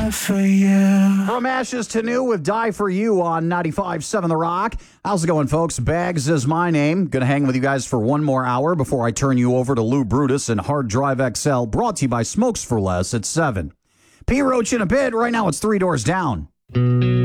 die for you. From ashes to new with Die For You on 95.7 The Rock. How's it going, folks? Bags is my name. Going to hang with you guys for one more hour before I turn you over to Lou Brutus and Hard Drive XL, brought to you by Smokes for Less at 7. P. Roach in a bit. Right now it's 3 doors down.